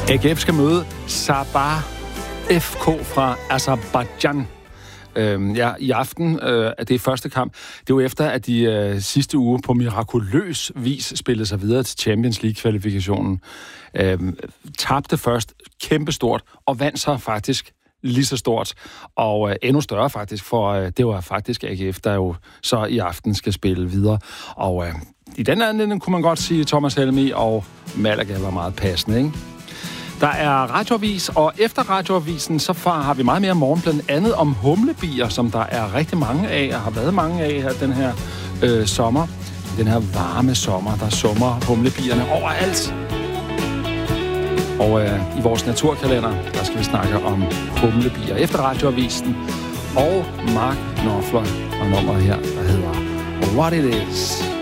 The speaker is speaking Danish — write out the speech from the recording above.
AGF skal møde Sabah FK fra Aserbajdsjan. I aften er det første kamp. Det er jo efter, at de sidste uge på mirakuløs vis spillede sig videre til Champions League-kvalifikationen. Tabte først kæmpestort og vandt så faktisk lige så stort og endnu større faktisk, for det var faktisk AGF, der jo så i aften skal spille videre. Og i den anledning kunne man godt sige, at Thomas Helmig og Malaga var meget passende, ikke? Der er radioavis, og efter radioavisen, så har vi meget mere morgen, blandt andet om humlebier, som der er rigtig mange af, og har været mange af her den her sommer. Den her varme sommer, der summer humlebierne overalt. Og i vores naturkalender, der skal vi snakke om humlebier efter radioavisen. Og Mark Knopfler og nummeret her, der hedder What It Is.